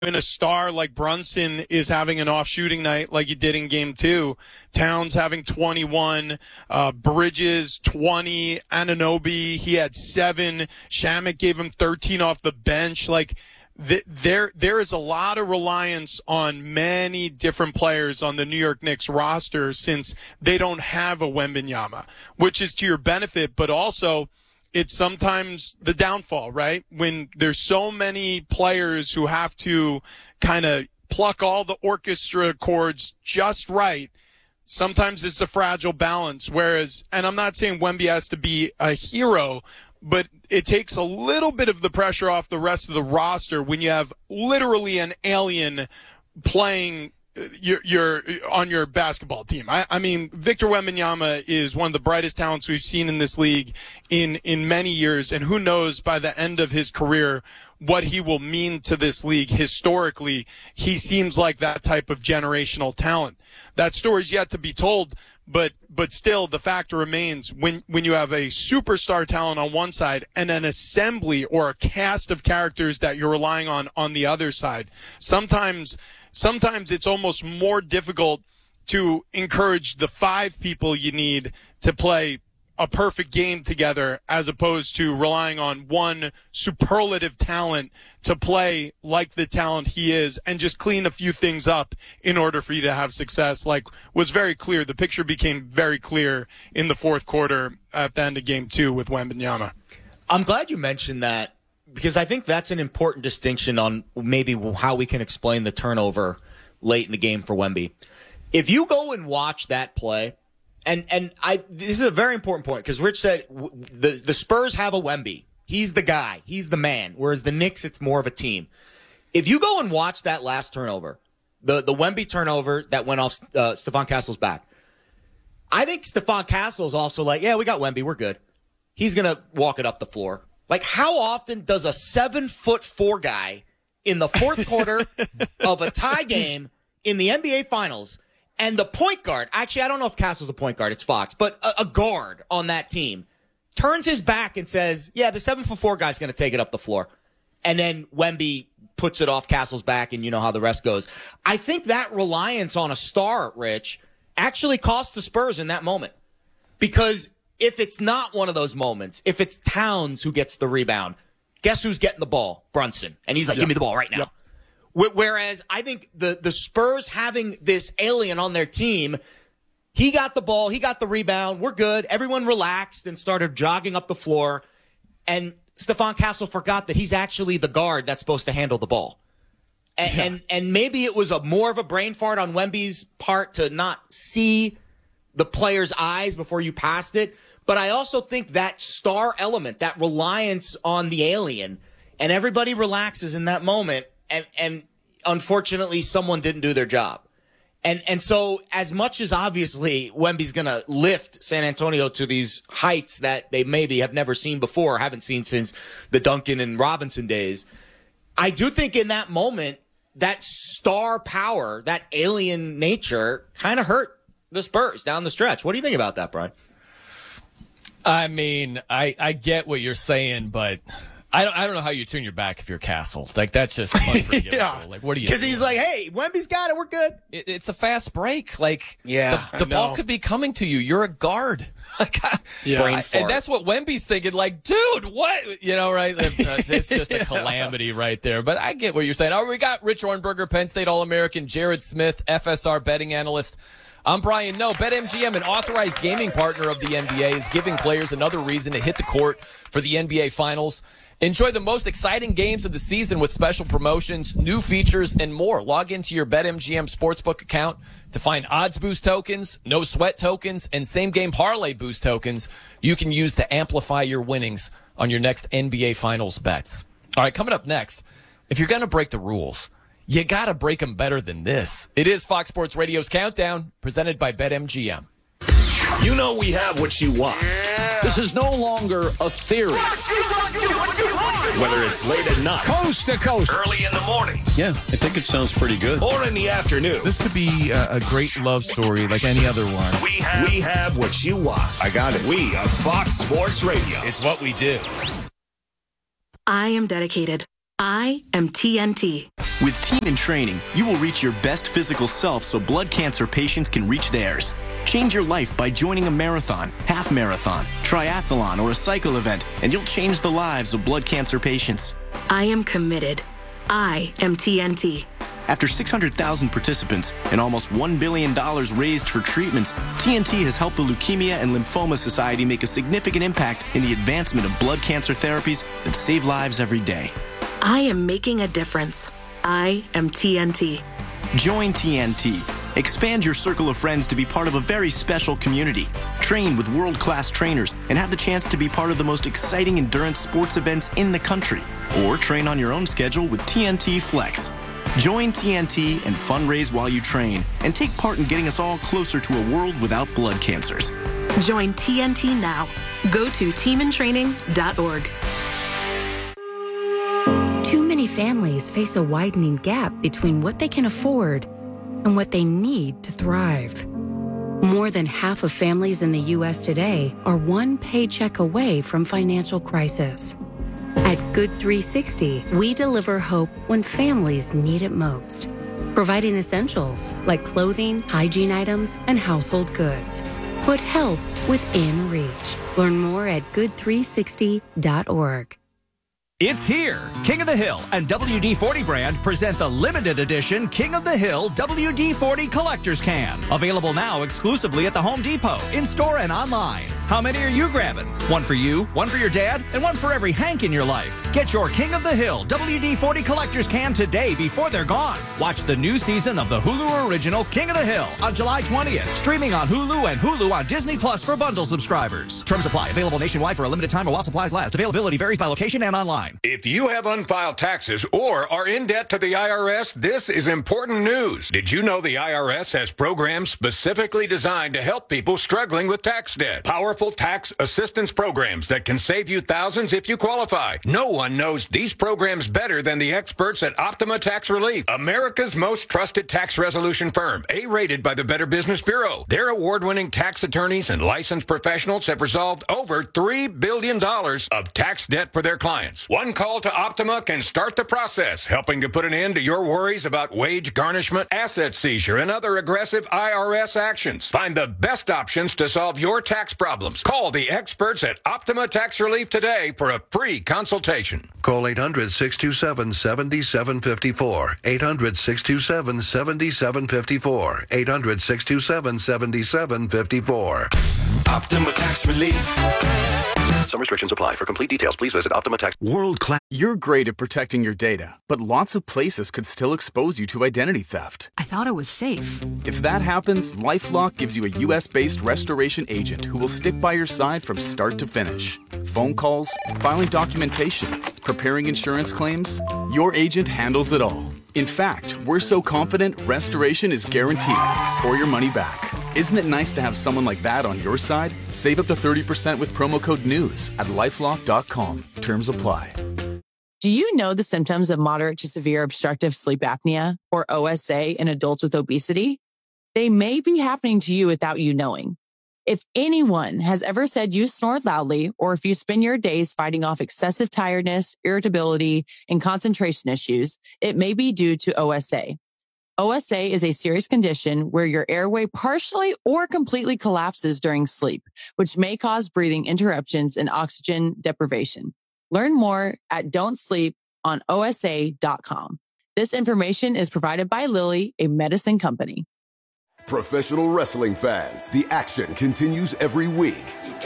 when a star like Brunson is having an off shooting night like he did in game 2, Towns having 21, Bridges 20, Anunoby, he had 7, Shamet gave him 13 off the bench. Like, there is a lot of reliance on many different players on the New York Knicks roster since they don't have a Wembanyama, which is to your benefit, but also it's sometimes the downfall, right? When there's so many players who have to kind of pluck all the orchestra chords just right, sometimes it's a fragile balance. Whereas, and I'm not saying Wemby has to be a hero, but it takes a little bit of the pressure off the rest of the roster when you have literally an alien playing you're on your basketball team. I mean, Victor Wembanyama is one of the brightest talents we've seen in this league in many years, and who knows by the end of his career what he will mean to this league historically. He seems like that type of generational talent. That story's yet to be told, but still the fact remains when you have a superstar talent on one side and an assembly or a cast of characters that you're relying on the other side, sometimes it's almost more difficult to encourage the 5 people you need to play a perfect game together as opposed to relying on one superlative talent to play like the talent he is and just clean a few things up in order for you to have success. Like, was very clear. The picture became very clear in the fourth quarter at the end of game 2 with Wembanyama. I'm glad you mentioned that, because I think that's an important distinction on maybe how we can explain the turnover late in the game for Wemby. If you go and watch that play, this is a very important point, because Rich said the Spurs have a Wemby. He's the guy. He's the man. Whereas the Knicks, it's more of a team. If you go and watch that last turnover, the Wemby turnover that went off Stephon Castle's back, I think Stephon Castle's also like, yeah, we got Wemby. We're good. He's going to walk it up the floor. Like, how often does a 7'4" guy in the fourth quarter of a tie game in the NBA Finals and the point guard, actually, I don't know if Castle's a point guard, it's Fox, but a guard on that team turns his back and says, yeah, the 7'4" guy's going to take it up the floor. And then Wemby puts it off Castle's back, and you know how the rest goes. I think that reliance on a star, Rich, actually cost the Spurs in that moment. Because if it's not one of those moments, if it's Towns who gets the rebound, guess who's getting the ball? Brunson. And he's like, give me the ball right now. Yep. Whereas I think the Spurs having this alien on their team, he got the ball, he got the rebound, we're good. Everyone relaxed and started jogging up the floor. And Stephon Castle forgot that he's actually the guard that's supposed to handle the ball. And maybe it was more of a brain fart on Wemby's part to not see the player's eyes before you passed it. But I also think that star element, that reliance on the alien, and everybody relaxes in that moment, and unfortunately someone didn't do their job. And so as much as obviously Wemby's going to lift San Antonio to these heights that they maybe have never seen before, haven't seen since the Duncan and Robinson days, I do think in that moment, that star power, that alien nature kind of hurt the Spurs down the stretch. What do you think about that, Brian? I mean, I get what you're saying, but I don't know how you turn your back if you're Castle. Like, that's just unforgivable. Yeah. Like, what do you? Because he's like, hey, Wemby's got it. We're good. It's a fast break. Like, yeah, the ball could be coming to you. You're a guard. And that's what Wemby's thinking. Like, dude, what? You know, right? It's just a calamity right there. But I get what you're saying. Oh, we got Rich Ornberger, Penn State All-American, Jared Smith, FSR betting analyst. I'm Brian Noe. BetMGM, an authorized gaming partner of the NBA, is giving players another reason to hit the court for the NBA Finals. Enjoy the most exciting games of the season with special promotions, new features, and more. Log into your BetMGM Sportsbook account to find odds boost tokens, no sweat tokens, and same-game parlay boost tokens you can use to amplify your winnings on your next NBA Finals bets. All right, coming up next, if you're going to break the rules, you got to break them better than this. It is Fox Sports Radio's Countdown, presented by BetMGM. You know we have what you want. This is no longer a theory. Whether it's late at night, Coast to coast, early in the mornings, Yeah, I think it sounds pretty good. or in the afternoon, This could be a great love story like any other one. we have what you want. I got it. We are Fox Sports Radio. It's what we do. I am dedicated. I am TNT. With Team in Training, you will reach your best physical self so blood cancer patients can reach theirs. Change your life by joining a marathon, half marathon, triathlon, or a cycle event, and you'll change the lives of blood cancer patients. I am committed. I am TNT. After 600,000 participants and almost $1 billion raised for treatments, TNT has helped the Leukemia and Lymphoma Society make a significant impact in the advancement of blood cancer therapies that save lives every day. I am making a difference. I am TNT. Join TNT. Expand your circle of friends to be part of a very special community. Train with world-class trainers and have the chance to be part of the most exciting endurance sports events in the country. Or train on your own schedule with TNT Flex. Join TNT and fundraise while you train and take part in getting us all closer to a world without blood cancers. Join TNT now. Go to teamintraining.org. Too many families face a widening gap between what they can afford and what they need to thrive. More than half of families in the U.S. today are one paycheck away from financial crisis. At Good 360, we deliver hope when families need it most, providing essentials like clothing, hygiene items, and household goods. Put help within reach. Learn more at good360.org. It's here. King of the Hill and WD-40 brand present the limited edition King of the Hill WD-40 Collector's Can. Available now exclusively at the Home Depot, in-store and online. How many are you grabbing? One for you, one for your dad, and one for every Hank in your life. Get your King of the Hill WD-40 Collector's Can today before they're gone. Watch the new season of the Hulu original King of the Hill on July 20th. Streaming on Hulu and Hulu on Disney Plus for bundle subscribers. Terms apply. Available nationwide for a limited time or while supplies last. Availability varies by location and online. If you have unfiled taxes or are in debt to the IRS, this is important news. Did you know the IRS has programs specifically designed to help people struggling with tax debt? Powerful tax assistance programs that can save you thousands if you qualify. No one knows these programs better than the experts at Optima Tax Relief, America's most trusted tax resolution firm, A-rated by the Better Business Bureau. Their award-winning tax attorneys and licensed professionals have resolved over $3 billion of tax debt for their clients. One call to Optima can start the process, helping to put an end to your worries about wage garnishment, asset seizure, and other aggressive IRS actions. Find the best options to solve your tax problems. Call the experts at Optima Tax Relief today for a free consultation. Call 800-627-7754. 800-627-7754. 800-627-7754. Optima Tax Relief. Some restrictions apply. For complete details, please visit Optima Tax. World class. You're great at protecting your data, but lots of places could still expose you to identity theft. I thought it was safe. If that happens, LifeLock gives you a U.S.-based restoration agent who will stick by your side from start to finish. Phone calls, filing documentation, preparing insurance claims. Your agent handles it all. In fact, we're so confident restoration is guaranteed or your money back. Isn't it nice to have someone like that on your side? Save up to 30% with promo code NEWS at LifeLock.com. Terms apply. Do you know the symptoms of moderate to severe obstructive sleep apnea, or OSA, in adults with obesity? They may be happening to you without you knowing. If anyone has ever said you snore loudly, or if you spend your days fighting off excessive tiredness, irritability, and concentration issues, it may be due to OSA. OSA is a serious condition where your airway partially or completely collapses during sleep, which may cause breathing interruptions and oxygen deprivation. Learn more at don'tsleeponosa.com. This information is provided by Lilly, a medicine company. Professional wrestling fans, the action continues every week.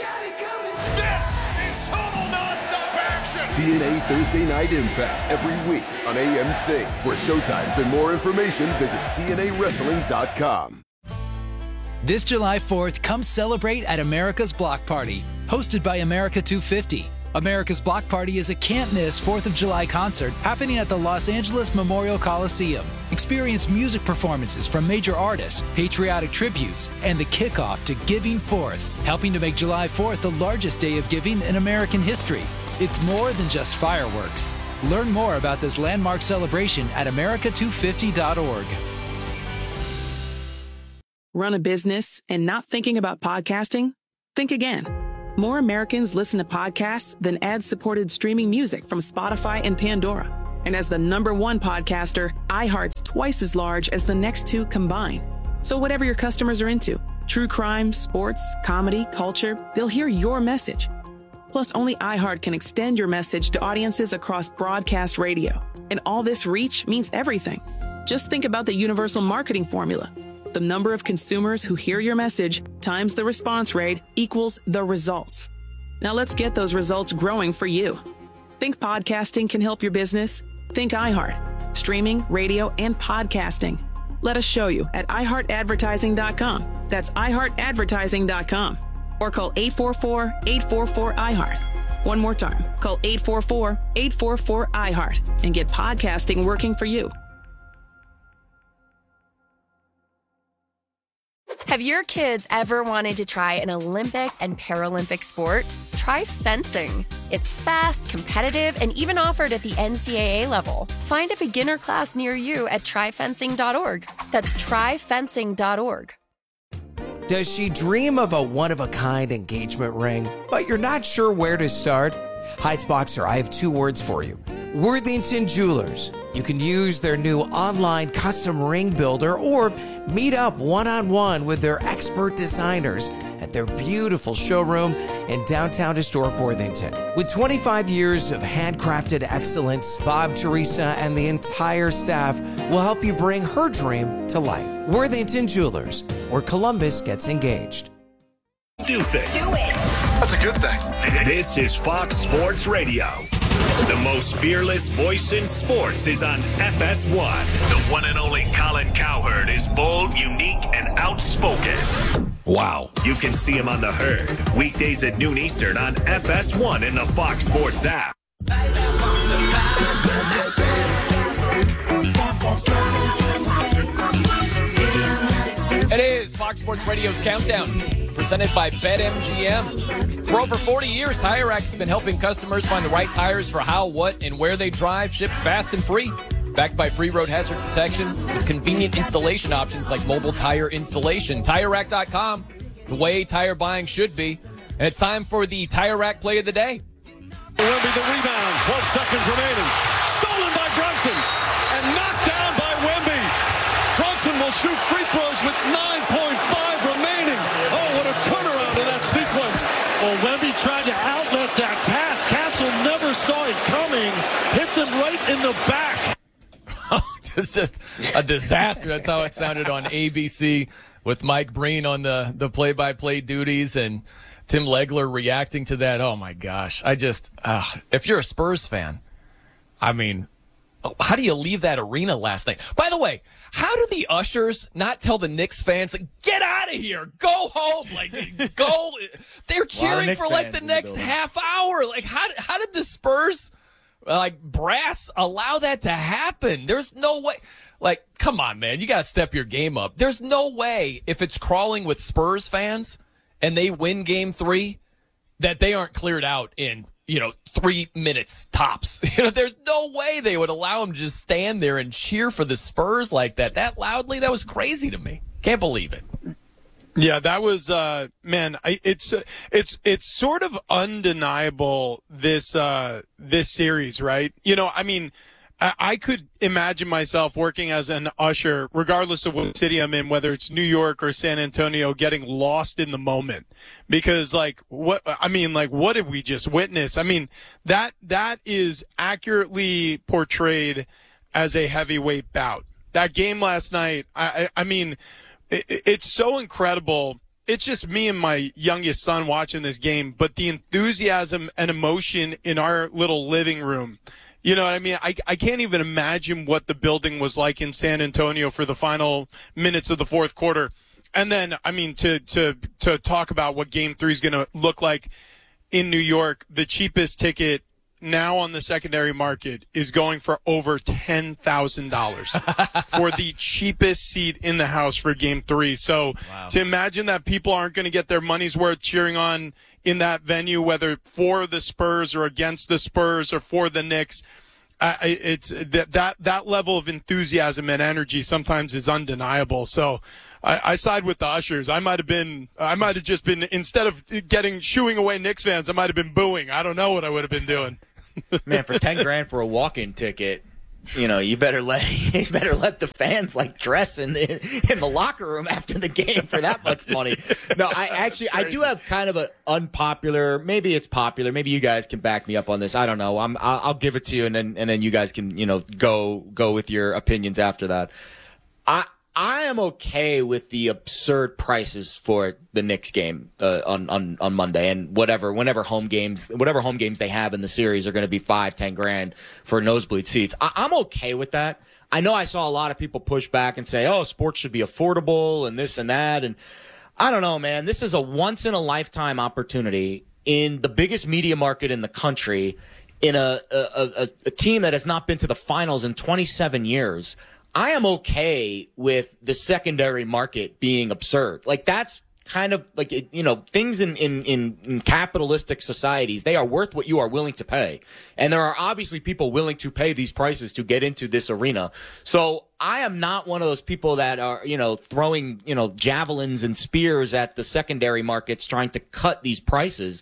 TNA Thursday Night Impact every week on AMC. For showtimes and more information, visit TNAWrestling.com. This July 4th, come celebrate at America's Block Party, hosted by America 250. America's Block Party is a can't-miss 4th of July concert happening at the Los Angeles Memorial Coliseum. Experience music performances from major artists, patriotic tributes, and the kickoff to Giving Forth, helping to make July 4th the largest day of giving in American history. It's more than just fireworks. Learn more about this landmark celebration at america250.org. Run a business and not thinking about podcasting? Think again. More Americans listen to podcasts than ad-supported streaming music from Spotify and Pandora. And as the #1 podcaster, iHeart's twice as large as the next two combined. So whatever your customers are into, true crime, sports, comedy, culture, they'll hear your message. Plus, only iHeart can extend your message to audiences across broadcast radio. And all this reach means everything. Just think about the universal marketing formula. The number of consumers who hear your message times the response rate equals the results. Now let's get those results growing for you. Think podcasting can help your business? Think iHeart. Streaming, radio, and podcasting. Let us show you at iHeartAdvertising.com. That's iHeartAdvertising.com. Or call 844-844-iHeart. One more time. Call 844-844-iHeart and get podcasting working for you. Have your kids ever wanted to try an Olympic and Paralympic sport? Try fencing. It's fast, competitive, and even offered at the NCAA level. Find a beginner class near you at tryfencing.org. That's tryfencing.org. Does she dream of a one-of-a-kind engagement ring, but you're not sure where to start? Heights Boxer, I have two words for you. Worthington Jewelers. You can use their new online custom ring builder or meet up one-on-one with their expert designers at their beautiful showroom in downtown historic Worthington. With 25 years of handcrafted excellence, Bob, Teresa, and the entire staff will help you bring her dream to life. Worthington Jewelers, where Columbus gets engaged. Do things. Do it. That's a good thing. This is Fox Sports Radio. The most fearless voice in sports is on FS1. The one and only Colin Cowherd is bold, unique, and outspoken. Wow. You can see him on The Herd, weekdays at noon Eastern on FS1 in the Fox Sports app. It is Fox Sports Radio's Countdown, presented by BetMGM. For over 40 years, Tire Rack has been helping customers find the right tires for how, what, and where they drive, shipped fast and free. Backed by free road hazard protection with convenient installation options like mobile tire installation. TireRack.com, the way tire buying should be. And it's time for the Tire Rack Play of the Day. Wemby the rebound, 12 seconds remaining. Stolen by Brunson and knocked down by Wemby. Brunson will shoot free throws with 9.5 remaining. Oh, what a turnaround in that sequence. Well, Wemby tried to outlet that pass. Castle never saw it coming. Hits him right in the back. It's just a disaster. That's how it sounded on ABC with Mike Breen on the play-by-play duties and Tim Legler reacting to that. Oh, my gosh. If you're a Spurs fan, I mean, how do you leave that arena last night? By the way, how do the ushers not tell the Knicks fans, like, get out of here, go home, like, go? They're cheering for like the next half hour. Like, how did the Spurs, like, brass allow that to happen? There's no way. Like, come on, man, you got to step your game up. There's no way if it's crawling with Spurs fans and they win Game 3 that they aren't cleared out in 3 minutes tops. There's no way they would allow them to just stand there and cheer for the Spurs like that loudly. That was crazy to me. Can't believe it. Yeah, that was man. It's sort of undeniable this series, right? I mean, I could imagine myself working as an usher, regardless of what city I'm in, whether it's New York or San Antonio, getting lost in the moment. Because, what did we just witness? I mean, that is accurately portrayed as a heavyweight bout. That game last night, I mean, it's so incredible. It's just me and my youngest son watching this game, but the enthusiasm and emotion in our little living room. You know what I mean? I can't even imagine what the building was like in San Antonio for the final minutes of the fourth quarter. And then, I mean, to talk about what Game 3 is going to look like in New York, the cheapest ticket now on the secondary market is going for over $10,000 for the cheapest seat in the house for Game 3. So to imagine that people aren't going to get their money's worth cheering on in that venue, whether for the Spurs or against the Spurs or for the Knicks, it's that level of enthusiasm and energy sometimes is undeniable. So I side with the ushers. I might have just been, instead of shooing away Knicks fans, I might have been booing. I don't know what I would have been doing. Man, for $10,000 for a walk-in ticket, you better let the fans like dress in the locker room after the game for that much money. No, I do have kind of an unpopular. Maybe it's popular. Maybe you guys can back me up on this. I don't know. I'll give it to you, and then you guys can go with your opinions after that. I am okay with the absurd prices for the Knicks game on Monday, and whenever home games they have in the series are going to be $5-10 grand for nosebleed seats. I'm okay with that. I know I saw a lot of people push back and say, "Oh, sports should be affordable and this and that," and I don't know, man. This is a once in a lifetime opportunity in the biggest media market in the country, in a team that has not been to the finals in 27 years. I am okay with the secondary market being absurd. Like, that's kind of like, things in capitalistic societies, they are worth what you are willing to pay. And there are obviously people willing to pay these prices to get into this arena. So I am not one of those people that are, throwing, javelins and spears at the secondary markets trying to cut these prices.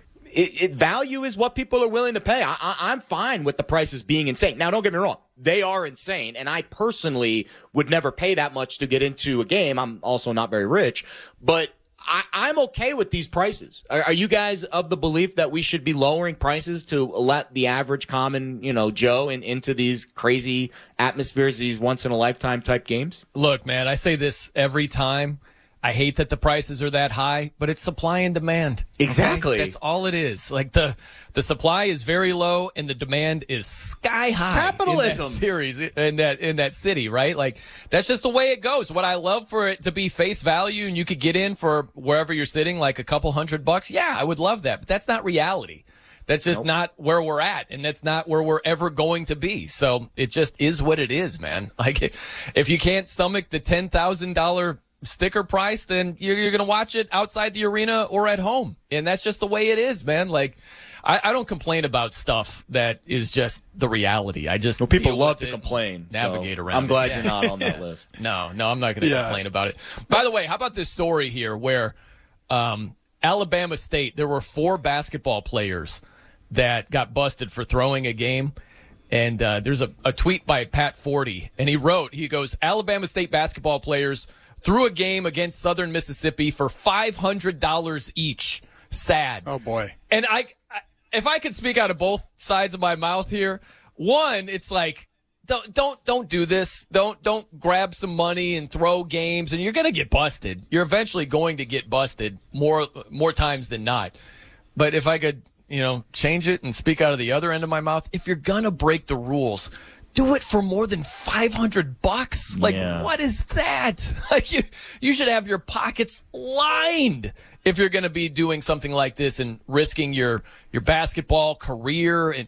Value is what people are willing to pay. I'm fine with the prices being insane. Now, don't get me wrong. They are insane, and I personally would never pay that much to get into a game. I'm also not very rich, but I'm okay with these prices. Are you guys of the belief that we should be lowering prices to let the average common, Joe into these crazy atmospheres, these once-in-a-lifetime type games? Look, man, I say this every time. I hate that the prices are that high, but it's supply and demand. Exactly. Okay? That's all it is. Like the supply is very low and the demand is sky high. Capitalism. In that series, in that city, right? Like, that's just the way it goes. What I love for it to be face value and you could get in for wherever you're sitting, like a couple $100. Yeah, I would love that, but that's not reality. That's just not where we're at, and that's not where we're ever going to be. So it just is what it is, man. Like, if you can't stomach the $10,000 sticker price, then you're going to watch it outside the arena or at home. And that's just the way it is, man. Like, I don't complain about stuff that is just the reality. I just people love to complain. Navigate around. I'm glad you're not on that list. No, I'm not going to complain about it. By the way, how about this story here where Alabama State, there were 4 basketball players that got busted for throwing a game. And there's a tweet by Pat Forty, and he goes, Alabama State basketball players threw a game against Southern Mississippi for $500 each. Sad. Oh boy. And if I could speak out of both sides of my mouth here, one, it's like, don't do this. Don't grab some money and throw games, and you're going to get busted. You're eventually going to get busted more times than not. But if I could, change it and speak out of the other end of my mouth, if you're going to break the rules, do it for more than $500. Like, What is that? Like, you should have your pockets lined if you're going to be doing something like this and risking your basketball career. And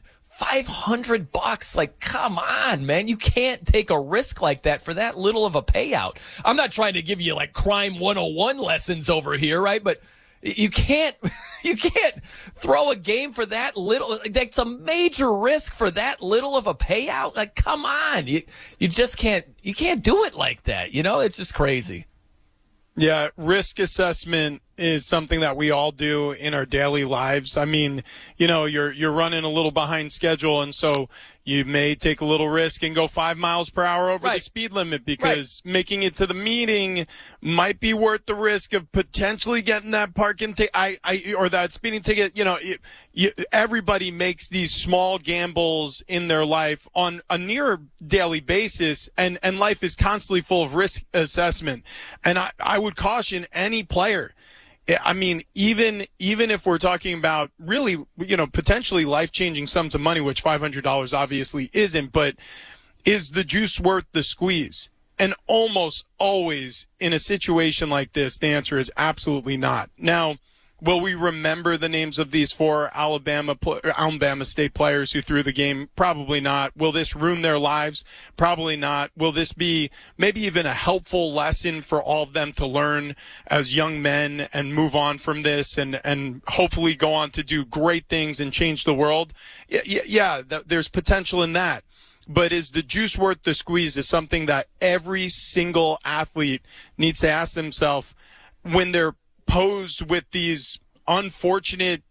$500, like, come on, man. You can't take a risk like that for that little of a payout. I'm not trying to give you like crime 101 lessons over here, right? But you can't throw a game for that little. That's a major risk for that little of a payout. Like, come on, you just can't. You can't do it like that. It's just crazy. Yeah, risk assessment is something that we all do in our daily lives. I mean, you're running a little behind schedule, and so you may take a little risk and go 5 miles per hour over the speed limit because making it to the meeting might be worth the risk of potentially getting that parking ticket or that speeding ticket. Everybody makes these small gambles in their life on a near daily basis, and life is constantly full of risk assessment. And I would caution any player. I mean, even if we're talking about really, potentially life-changing sums of money, which $500 obviously isn't, but is the juice worth the squeeze? And almost always in a situation like this, the answer is absolutely not. Now, will we remember the names of these 4 Alabama State players who threw the game? Probably not. Will this ruin their lives? Probably not. Will this be maybe even a helpful lesson for all of them to learn as young men and move on from this and hopefully go on to do great things and change the world? Yeah, there's potential in that. But is the juice worth the squeeze is something that every single athlete needs to ask themselves when they're posed with these unfortunate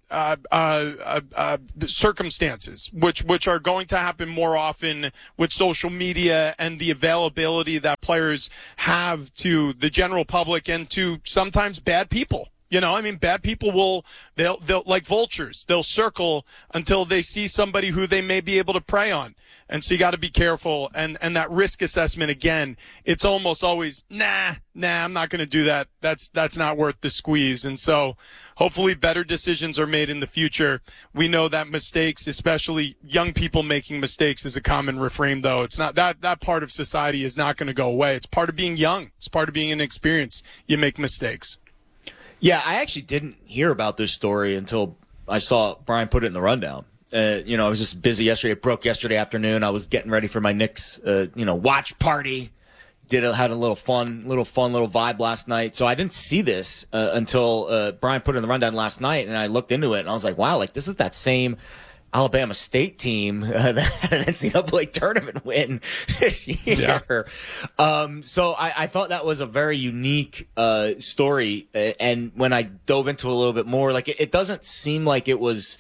circumstances, which are going to happen more often with social media and the availability that players have to the general public and to sometimes bad people. Bad people they'll like vultures. They'll circle until they see somebody who they may be able to prey on. And so you got to be careful. And that risk assessment, again, it's almost always, nah, I'm not going to do that. That's not worth the squeeze. And so hopefully better decisions are made in the future. We know that mistakes, especially young people making mistakes, is a common refrain, though. It's not that part of society is not going to go away. It's part of being young. It's part of being inexperienced. You make mistakes. Yeah, I actually didn't hear about this story until I saw Brian put it in the rundown. I was just busy yesterday. It broke yesterday afternoon. I was getting ready for my Knicks, watch party. Had a little fun vibe last night. So I didn't see this until Brian put it in the rundown last night, and I looked into it, and I was like, wow, this is that same Alabama State team that had an NCAA tournament win this year. Yeah. So I thought that was a very unique story. And when I dove into it a little bit more, it doesn't seem like it was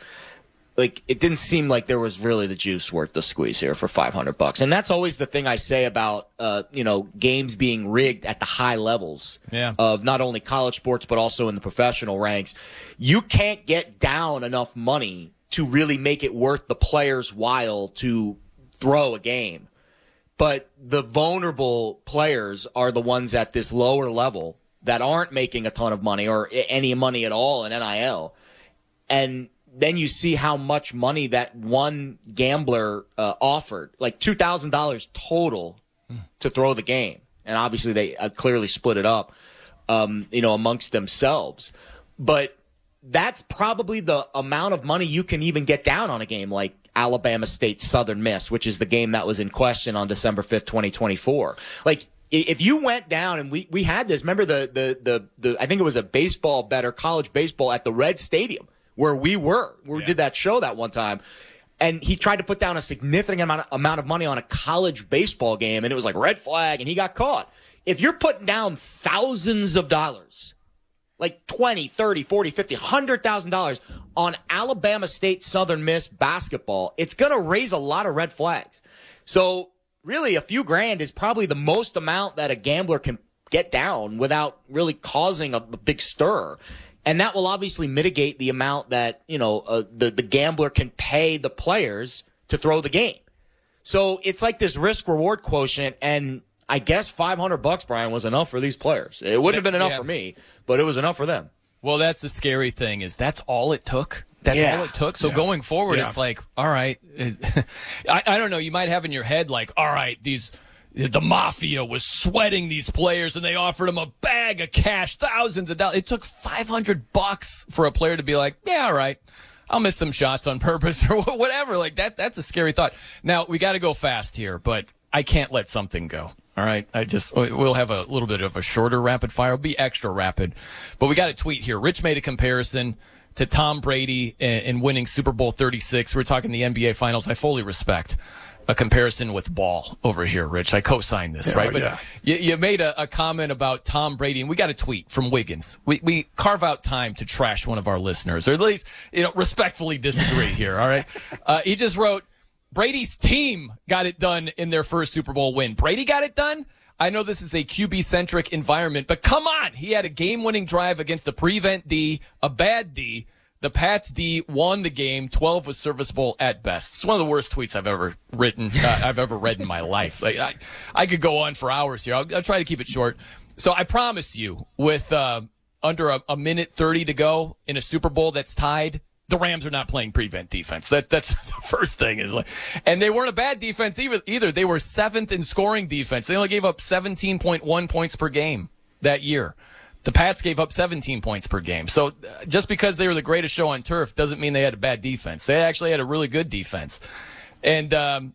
it didn't seem like there was really the juice worth the squeeze here for $500. And that's always the thing I say about, games being rigged at the high levels of not only college sports, but also in the professional ranks. You can't get down enough money to really make it worth the player's while to throw a game. But the vulnerable players are the ones at this lower level that aren't making a ton of money or any money at all in NIL. And then you see how much money that one gambler offered, like $2,000 total to throw the game. And obviously they clearly split it up, amongst themselves. But that's probably the amount of money you can even get down on a game like Alabama State Southern Miss, which is the game that was in question on December 5th, 2024. If you went down, and we had this, remember the I think it was a baseball bet or college baseball at the Red Stadium where we did that show that one time. And he tried to put down a significant amount of money on a college baseball game, and it was like red flag, and he got caught. If you're putting down thousands of dollars, like $20, $30, $40, $50, $100,000 on Alabama State Southern Miss basketball, it's going to raise a lot of red flags. So really a few grand is probably the most amount that a gambler can get down without really causing a big stir. And that will obviously mitigate the amount that, the gambler can pay the players to throw the game. So it's like this risk reward quotient, and I guess $500, Brian, was enough for these players. It wouldn't have been enough for me, but it was enough for them. Well, that's the scary thing, is that's all it took. That's all it took. So going forward, it's like, all right, I don't know. You might have in your head like, all right, the mafia was sweating these players and they offered them a bag of cash, thousands of dollars. It took $500 for a player to be like, yeah, all right, I'll miss some shots on purpose or whatever. Like that's a scary thought. Now we got to go fast here, but I can't let something go. All right. We'll have a little bit of a shorter rapid fire. It'll be extra rapid, but we got a tweet here. Rich made a comparison to Tom Brady in winning Super Bowl 36. We're talking the NBA Finals. I fully respect a comparison with ball over here, Rich. I co-signed this, right? But you made a comment about Tom Brady, and we got a tweet from Wiggins. We carve out time to trash one of our listeners, or at least, respectfully disagree here, all right? He just wrote, Brady's team got it done in their first Super Bowl win. Brady got it done? I know this is a QB-centric environment, but come on. He had a game-winning drive against a prevent D, a bad D. The Pats D won the game. 12 was serviceable at best. It's one of the worst tweets I've ever written. I've ever read in my life. I could go on for hours here. I'll try to keep it short. So I promise you, with under a minute 30 to go in a Super Bowl that's tied, the Rams are not playing prevent defense. That's the first thing. And they weren't a bad defense either. They were 7th in scoring defense. They only gave up 17.1 points per game that year. The Pats gave up 17 points per game. So just because they were the greatest show on turf doesn't mean they had a bad defense. They actually had a really good defense. And,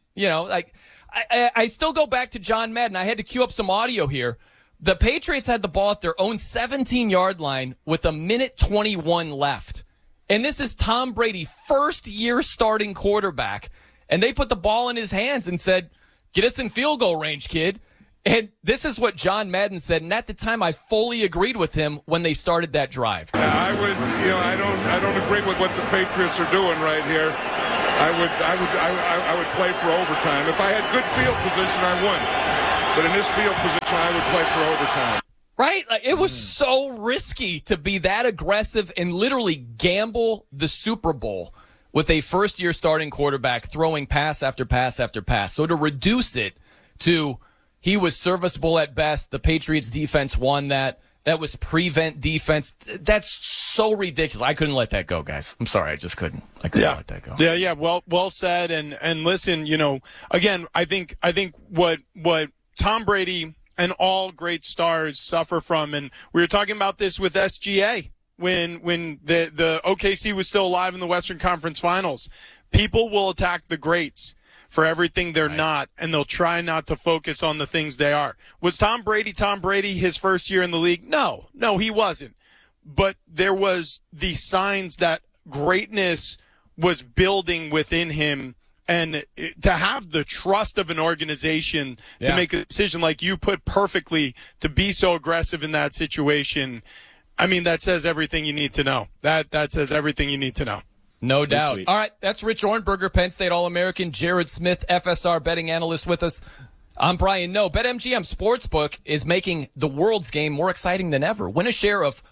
I still go back to John Madden. I had to cue up some audio here. The Patriots had the ball at their own 17-yard line with a minute 21 left. And this is Tom Brady, first-year starting quarterback. And they put the ball in his hands and said, get us in field goal range, kid. And this is what John Madden said, and at the time I fully agreed with him when they started that drive. I would, I don't agree with what the Patriots are doing right here. I would play for overtime. If I had good field position, I would. But in this field position, I would play for overtime. Right? Like, it was so risky to be that aggressive and literally gamble the Super Bowl with a first-year starting quarterback throwing pass after pass after pass. So to reduce it to he was serviceable at best, the Patriots defense won that. That was prevent defense. That's so ridiculous. I couldn't let that go, guys. I'm sorry. I just couldn't. I couldn't let that go. Yeah. Well said. And listen, again, I think what Tom Brady and all great stars suffer from, and we were talking about this with SGA when the OKC was still alive in the Western Conference Finals. People will attack the greats for everything they're not, and they'll try not to focus on the things they are. Was Tom Brady his first year in the league? No, he wasn't. But there was the signs that greatness was building within him, and to have the trust of an organization to make a decision like you put perfectly, to be so aggressive in that situation, I mean, that says everything you need to know. That says everything you need to know. No doubt. All right, that's Rich Ohrnberger, Penn State All-American, Jared Smith, FSR betting analyst with us. I'm Brian Noe. BetMGM Sportsbook is making the world's game more exciting than ever. Win a share of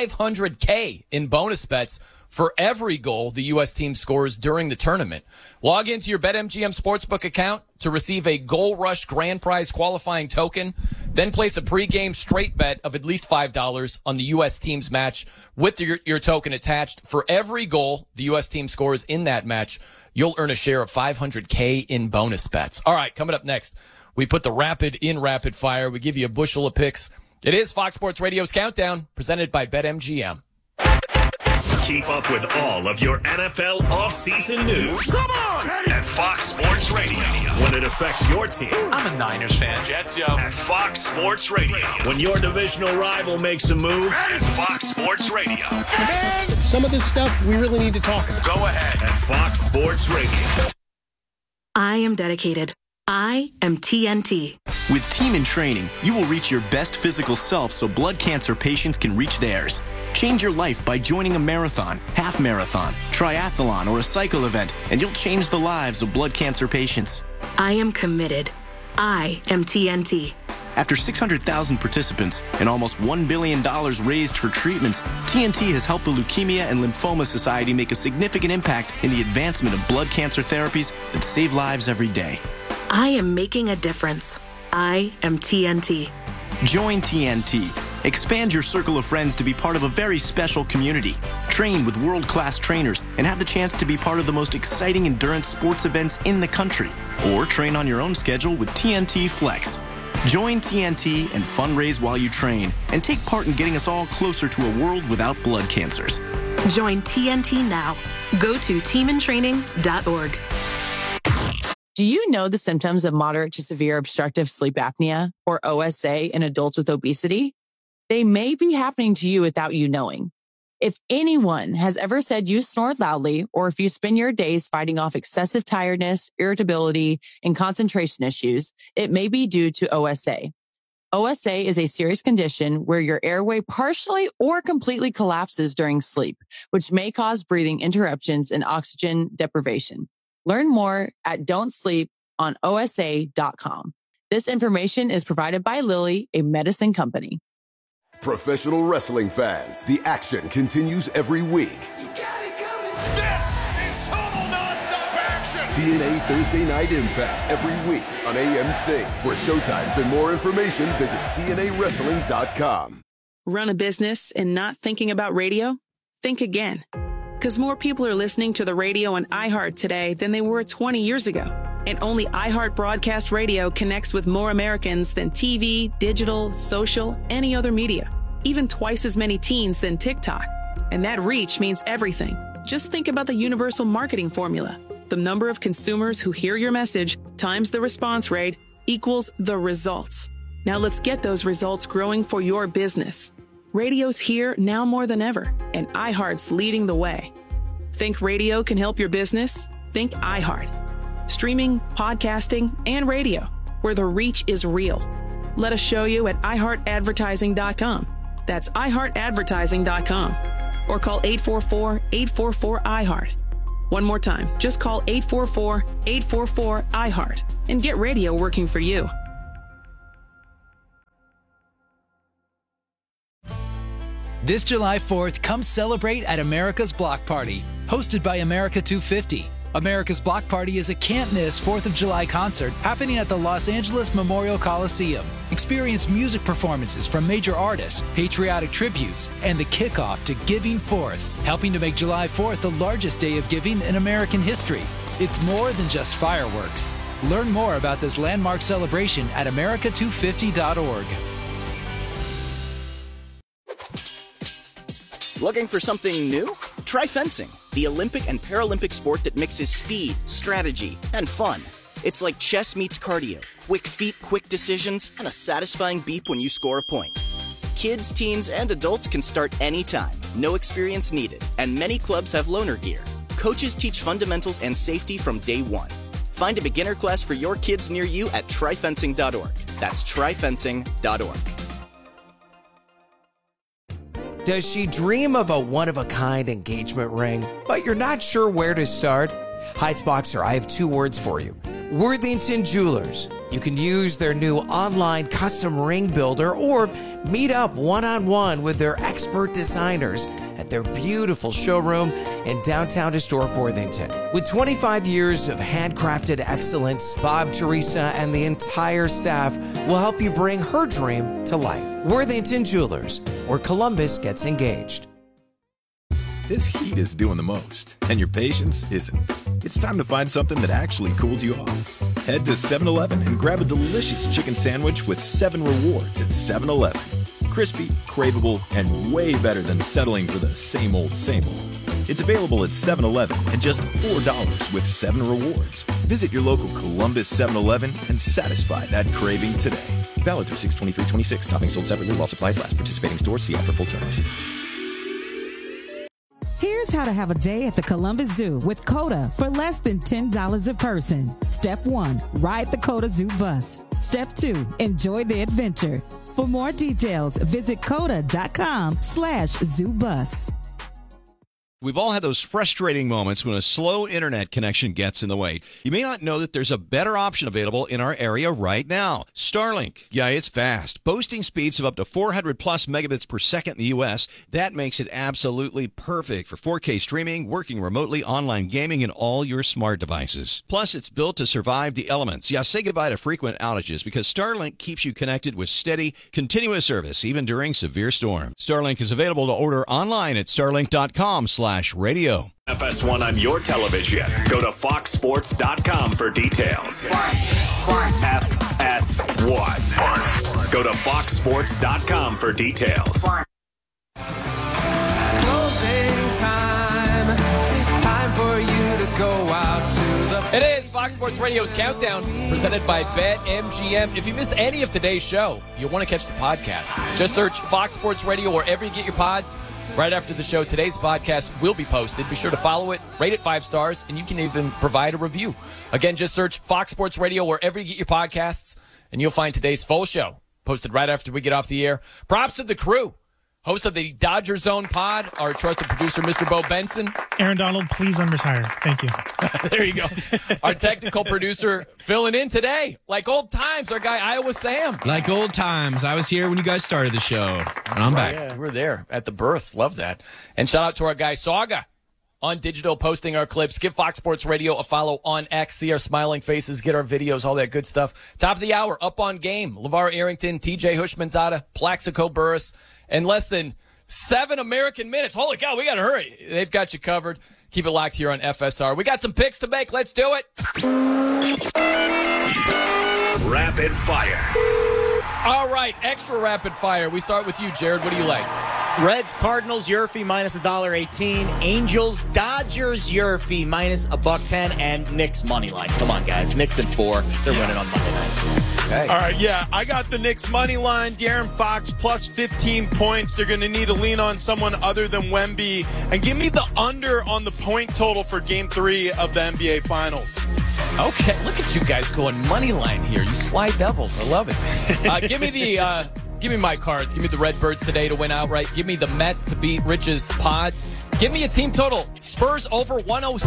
$500K in bonus bets for every goal the U.S. team scores during the tournament. Log into your BetMGM Sportsbook account to receive a Goal Rush Grand Prize qualifying token. Then place a pregame straight bet of at least $5 on the U.S. team's match with your token attached. For every goal the U.S. team scores in that match, you'll earn a share of $500K in bonus bets. All right, coming up next, we put the rapid in rapid fire. We give you a bushel of picks. It is Fox Sports Radio's Countdown, presented by BetMGM. Keep up with all of your NFL offseason news. Come on! At Fox Sports Radio. When it affects your team. I'm a Niners fan. Jets, yo. At Fox Sports Radio. When your divisional rival makes a move. At Fox Sports Radio. Man, some of this stuff we really need to talk about. Go ahead. At Fox Sports Radio. I am dedicated. I am TNT. With Team in Training, you will reach your best physical self so blood cancer patients can reach theirs. Change your life by joining a marathon, half marathon, triathlon, or a cycle event, and you'll change the lives of blood cancer patients. I am committed. I am TNT. After 600,000 participants and almost $1 billion raised for treatments, TNT has helped the Leukemia and Lymphoma Society make a significant impact in the advancement of blood cancer therapies that save lives every day. I am making a difference. I am TNT. Join TNT. Expand your circle of friends to be part of a very special community. Train with world-class trainers and have the chance to be part of the most exciting endurance sports events in the country. Or train on your own schedule with TNT Flex. Join TNT and fundraise while you train and take part in getting us all closer to a world without blood cancers. Join TNT now. Go to teamintraining.org. Do you know the symptoms of moderate to severe obstructive sleep apnea, or OSA, in adults with obesity? They may be happening to you without you knowing. If anyone has ever said you snore loudly, or if you spend your days fighting off excessive tiredness, irritability, and concentration issues, it may be due to OSA. OSA is a serious condition where your airway partially or completely collapses during sleep, which may cause breathing interruptions and oxygen deprivation. Learn more at don'tsleeponosa.com. This information is provided by Lilly, a medicine company. Professional wrestling fans, the action continues every week. This is total nonstop action. TNA Thursday Night Impact every week on AMC. For showtimes and more information, visit TNAWrestling.com. Run a business and not thinking about radio? Think again. Because more people are listening to the radio on iHeart today than they were 20 years ago. And only iHeart Broadcast Radio connects with more Americans than TV, digital, social, any other media. Even twice as many teens than TikTok. And that reach means everything. Just think about the universal marketing formula. The number of consumers who hear your message times the response rate equals the results. Now let's get those results growing for your business. Radio's here now more than ever, and iHeart's leading the way. Think radio can help your business? Think iHeart. Streaming, podcasting, and radio, where the reach is real. Let us show you at iHeartAdvertising.com. That's iHeartAdvertising.com. Or call 844-844-iHeart. One more time, just call 844-844-iHeart and get radio working for you. This July 4th, come celebrate at America's Block Party, hosted by America 250. America's Block Party is a can't-miss 4th of July concert happening at the Los Angeles Memorial Coliseum. Experience music performances from major artists, patriotic tributes, and the kickoff to Giving Forth, helping to make July 4th the largest day of giving in American history. It's more than just fireworks. Learn more about this landmark celebration at america250.org. Looking for something new? Try fencing, the Olympic and Paralympic sport that mixes speed, strategy, and fun. It's like chess meets cardio. Quick feet, quick decisions, and a satisfying beep when you score a point. Kids, teens, and adults can start anytime. No experience needed. And many clubs have loaner gear. Coaches teach fundamentals and safety from day one. Find a beginner class for your kids near you at tryfencing.org. That's tryfencing.org. Does she dream of a one-of-a-kind engagement ring, but you're not sure where to start? Heights Boxer, I have two words for you. Worthington Jewelers. You can use their new online custom ring builder or meet up one-on-one with their expert designers at their beautiful showroom in downtown historic Worthington. With 25 years of handcrafted excellence, Bob, Teresa, and the entire staff will help you bring her dream to life. Worthington Jewelers, where Columbus gets engaged. This heat is doing the most, and your patience isn't. It's time to find something that actually cools you off. Head to 7-Eleven and grab a delicious chicken sandwich with 7 rewards at 7-Eleven. Crispy, craveable, and way better than settling for the same old, same old. It's available at 7-Eleven at just $4 with 7 rewards. Visit your local Columbus 7-Eleven and satisfy that craving today. Valid through 6/23/26. Toppings sold separately while supplies last. Participating stores, see app for full terms. Here's how to have a day at the Columbus Zoo with COTA for less than $10 a person. Step 1, ride the COTA Zoo bus. Step 2, enjoy the adventure. For more details, visit COTA.com/ZooBus. We've all had those frustrating moments when a slow internet connection gets in the way. You may not know that there's a better option available in our area right now. Starlink. Yeah, it's fast. Boasting speeds of up to 400 plus megabits per second in the U.S. That makes it absolutely perfect for 4K streaming, working remotely, online gaming, and all your smart devices. Plus, it's built to survive the elements. Yeah, say goodbye to frequent outages because Starlink keeps you connected with steady, continuous service, even during severe storms. Starlink is available to order online at starlink.com/radio. FS1 on your television. Go to foxsports.com for details. FS1. Go to foxsports.com for details. Closing time. Time for you to go out to the... It is Fox Sports Radio's Countdown, presented by BetMGM. If you missed any of today's show, you'll want to catch the podcast. Just search Fox Sports Radio wherever you get your pods. Right after the show, today's podcast will be posted. Be sure to follow it, rate it 5 stars, and you can even provide a review. Again, just search Fox Sports Radio wherever you get your podcasts, and you'll find today's full show posted right after we get off the air. Props to the crew. Host of the Dodger Zone pod, our trusted producer, Mr. Bo Benson. Aaron Donald, please unretire. Thank you. There you go. Our technical producer filling in today. Like old times, our guy Iowa Sam. Like old times. I was here when you guys started the show. And I'm back. Yeah, we were there at the birth. Love that. And shout out to our guy Saga on digital, posting our clips. Give Fox Sports Radio a follow on X. See our smiling faces, get our videos, all that good stuff. Top of the hour, Up on Game. LeVar Arrington, TJ Hushmanzada, Plaxico Burress. And less than 7 American minutes. Holy cow, we got to hurry. They've got you covered. Keep it locked here on FSR. We got some picks to make. Let's do it. Rapid fire. All right, extra rapid fire. We start with you, Jared. What do you like? Reds, Cardinals, Yurfie minus $1.18. Angels, Dodgers, Yurfie minus $1.10. And Knicks money line. Come on, guys. Knicks and 4. They're winning on Monday night. Okay. All right, yeah, I got the Knicks money line. De'Aaron Fox plus 15 points. They're going to need to lean on someone other than Wemby. And give me the under on the point total for Game 3 of the NBA Finals. Okay, look at you guys going money line here. You sly devils. I love it. Give me my cards. Give me the Redbirds today to win outright. Give me the Mets to beat Rich's Pods. Give me a team total. Spurs over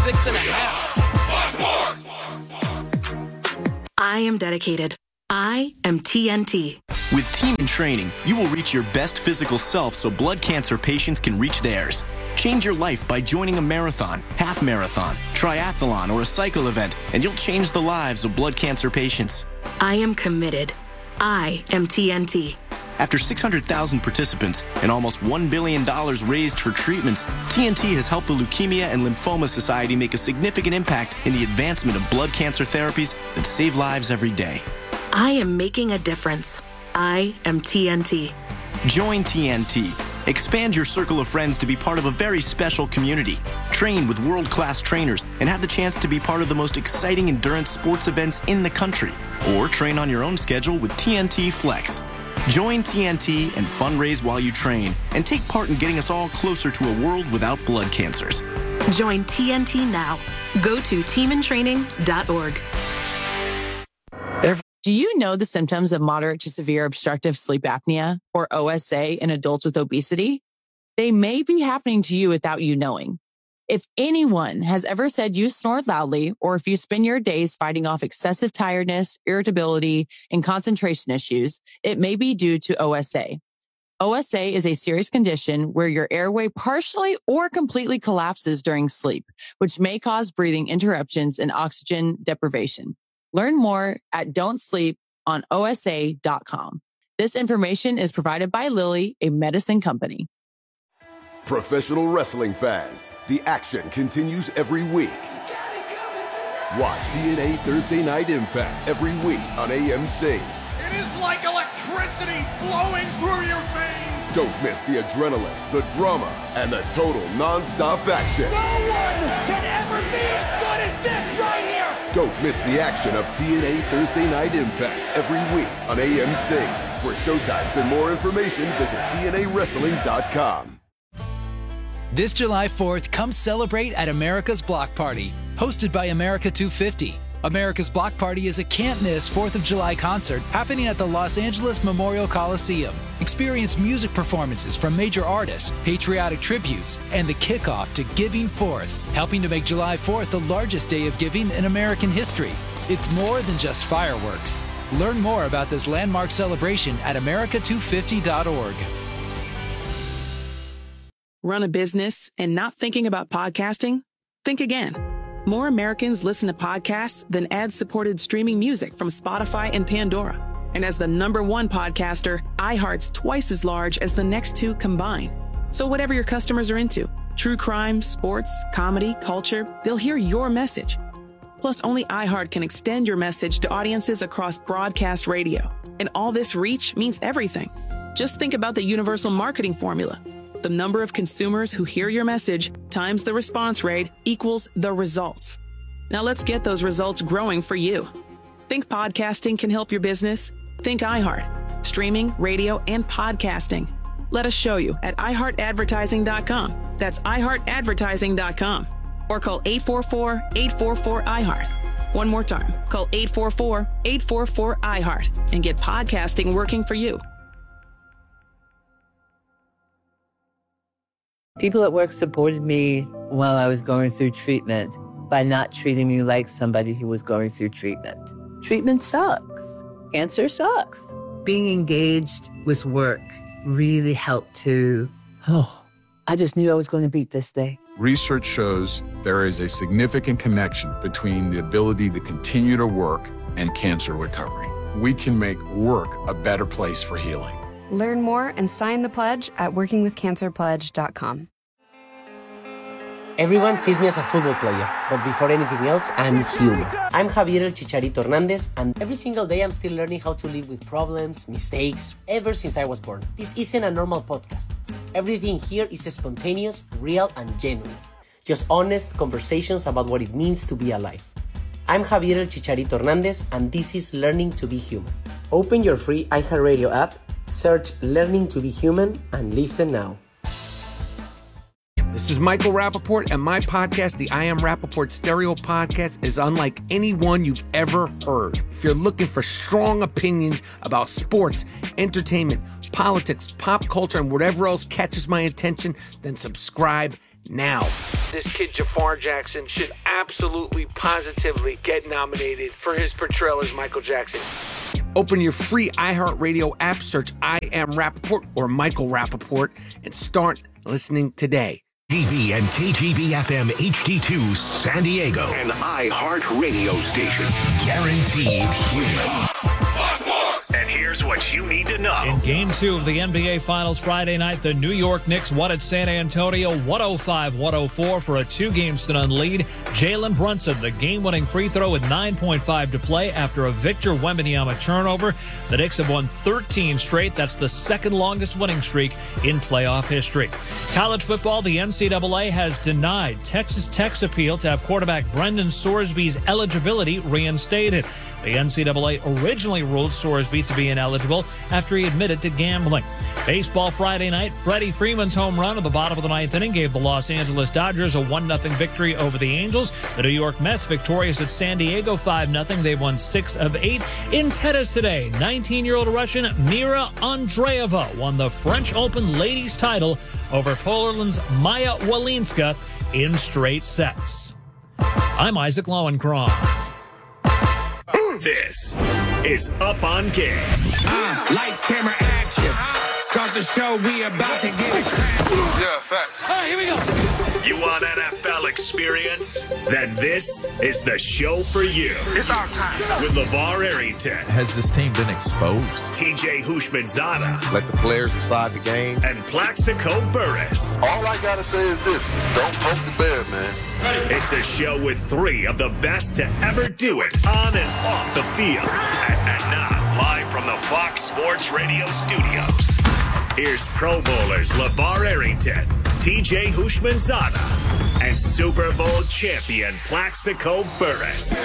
106.5. I am dedicated. I am TNT. With Team in Training, you will reach your best physical self so blood cancer patients can reach theirs. Change your life by joining a marathon, half marathon, triathlon, or a cycle event, and you'll change the lives of blood cancer patients. I am committed. I am TNT. After 600,000 participants and almost $1 billion raised for treatments, TNT has helped the Leukemia and Lymphoma Society make a significant impact in the advancement of blood cancer therapies that save lives every day. I am making a difference. I am TNT. Join TNT. Expand your circle of friends to be part of a very special community. Train with world-class trainers and have the chance to be part of the most exciting endurance sports events in the country. Or train on your own schedule with TNT Flex. Join TNT and fundraise while you train and take part in getting us all closer to a world without blood cancers. Join TNT now. Go to teamintraining.org. Do you know the symptoms of moderate to severe obstructive sleep apnea, or OSA, in adults with obesity? They may be happening to you without you knowing. If anyone has ever said you snore loudly, or if you spend your days fighting off excessive tiredness, irritability, and concentration issues, it may be due to OSA. OSA is a serious condition where your airway partially or completely collapses during sleep, which may cause breathing interruptions and oxygen deprivation. Learn more at don'tsleeponosa.com. This information is provided by Lilly, a medicine company. Professional wrestling fans, the action continues every week. Watch TNA Thursday Night Impact every week on AMC. It is like electricity flowing through your veins. Don't miss the adrenaline, the drama, and the total non-stop action. No one can ever be as good as this right here. Don't miss the action of TNA Thursday Night Impact every week on AMC. For showtimes and more information, visit TNAWrestling.com. This July 4th, come celebrate at America's Block Party, hosted by America 250. America's Block Party is a can't-miss 4th of July concert happening at the Los Angeles Memorial Coliseum. Experience music performances from major artists, patriotic tributes, and the kickoff to Giving Forth, helping to make July 4th the largest day of giving in American history. It's more than just fireworks. Learn more about this landmark celebration at america250.org. Run a business and not thinking about podcasting? Think again. More Americans listen to podcasts than ad-supported streaming music from Spotify and Pandora. And as the #1 podcaster, iHeart's twice as large as the next two combined. So whatever your customers are into, true crime, sports, comedy, culture, they'll hear your message. Plus, only iHeart can extend your message to audiences across broadcast radio. And all this reach means everything. Just think about the universal marketing formula. The number of consumers who hear your message times the response rate equals the results. Now let's get those results growing for you. Think podcasting can help your business? Think iHeart. Streaming, radio, and podcasting. Let us show you at iHeartAdvertising.com. That's iHeartAdvertising.com. Or call 844-844-iHeart. One more time. Call 844-844-iHeart and get podcasting working for you. People at work supported me while I was going through treatment by not treating me like somebody who was going through treatment. Treatment sucks. Cancer sucks. Being engaged with work really helped to, I just knew I was going to beat this thing. Research shows there is a significant connection between the ability to continue to work and cancer recovery. We can make work a better place for healing. Learn more and sign the pledge at workingwithcancerpledge.com. Everyone sees me as a football player, but before anything else, I'm human. I'm Javier El Chicharito Hernandez, and every single day I'm still learning how to live with problems, mistakes, ever since I was born. This isn't a normal podcast. Everything here is spontaneous, real, and genuine. Just honest conversations about what it means to be alive. I'm Javier El Chicharito Hernandez, and this is Learning to be Human. Open your free iHeartRadio app, search Learning to be Human, and listen now. The This is Michael Rappaport, and my podcast, the I Am Rappaport Stereo Podcast, is unlike any one you've ever heard. If you're looking for strong opinions about sports, entertainment, politics, pop culture, and whatever else catches my attention, then subscribe now. This kid, Jafar Jackson, should absolutely, positively get nominated for his portrayal as Michael Jackson. Open your free iHeartRadio app, search I Am Rappaport or Michael Rappaport, and start listening today. TV and KGB-FM HD2 San Diego. An iHeart radio station. Guaranteed human. And here's what you need to know. In Game 2 of the NBA Finals Friday night, the New York Knicks won at San Antonio 105-104 for a 2-game lead. Jalen Brunson, the game-winning free throw with 9.5 to play after a Victor Wembanyama turnover. The Knicks have won 13 straight. That's the second longest winning streak in playoff history. College football, the NCAA has denied Texas Tech's appeal to have quarterback Brendan Sorsby's eligibility reinstated. The NCAA originally ruled Sorsby to be ineligible after he admitted to gambling. Baseball Friday night, Freddie Freeman's home run at the bottom of the ninth inning gave the Los Angeles Dodgers a 1-0 victory over the Angels. The New York Mets victorious at San Diego 5-0. They won 6 of 8. In tennis today, 19-year-old Russian Mira Andreeva won the French Open ladies title over Poland's Maya Walinska in straight sets. I'm Isaac Lowenkron. This is Up on Game. Lights, camera, action. Start the show, we about to get it cracking. Yeah, facts. All right, here we go. You want NFL experience? Then this is the show for you. It's our time. With LeVar Arrington. Has this team been exposed? TJ Houshmandzadeh. Let the players decide the game. And Plaxico Burress. All I gotta say is this: don't poke the bear, man. It's a show with 3 of the best to ever do it on and off the field. And now, live from the Fox Sports Radio studios, here's Pro Bowlers LeVar Arrington, TJ Houshmandzadeh, and Super Bowl champion Plaxico Burress.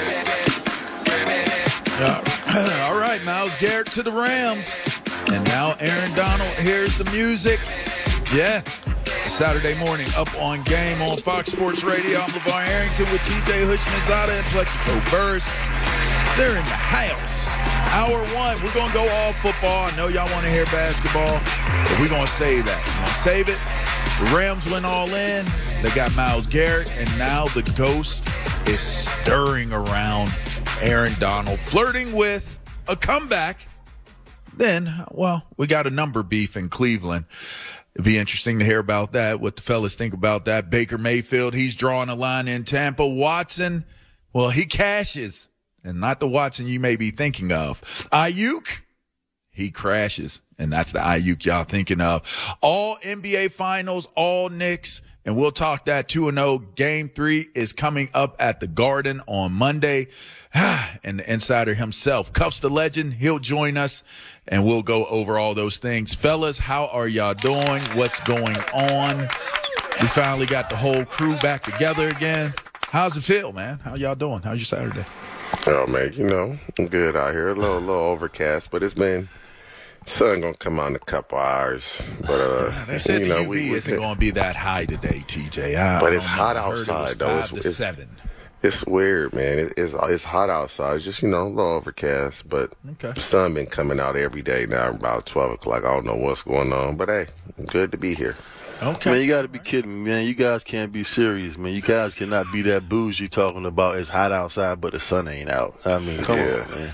All right, Myles Garrett to the Rams. And now Aaron Donald. Here's the music. Yeah. Saturday morning, Up on Game on Fox Sports Radio. I'm LeVar Arrington with TJ Houshmandzadeh and Plaxico Burress. They're in the house. Hour 1, we're going to go all football. I know y'all want to hear basketball, but we're going to save that. We're going to save it. The Rams went all in. They got Myles Garrett, and now the ghost is stirring around Aaron Donald, flirting with a comeback. Then, well, we got a number beef in Cleveland. It'd be interesting to hear about that, what the fellas think about that. Baker Mayfield, he's drawing a line in Tampa. Watson, well, he cashes, and not the Watson you may be thinking of. Ayuk, he crashes, and that's the Ayuk y'all thinking of. All NBA Finals, all Knicks, and we'll talk that 2-0. Game 3 is coming up at the Garden on Monday. And the insider himself, Cuffs the Legend, he'll join us, and we'll go over all those things. Fellas, how are y'all doing? What's going on? We finally got the whole crew back together again. How's it feel, man? How y'all doing? How's your Saturday? Oh, man, you know, I'm good out here. A little overcast, but it's been sun gonna come out in a couple hours. But they said the UV isn't gonna be that high today, TJ. But it's hot outside, though. It's 7. It's weird, man. It's hot outside. It's just, you know, a little overcast, but the sun been coming out every day now about 12 o'clock. I don't know what's going on, but hey, good to be here. Okay. Man, you got to be kidding me, man. You guys can't be serious, man. You guys cannot be that bougie talking about it's hot outside, but the sun ain't out. I mean, come on, man.